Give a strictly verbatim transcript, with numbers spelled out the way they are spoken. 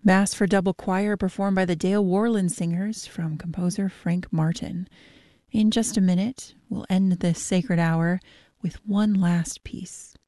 Mass for Double Choir performed by the Dale Worland Singers from composer Frank Martin. In just a minute, we'll end this sacred hour with one last piece.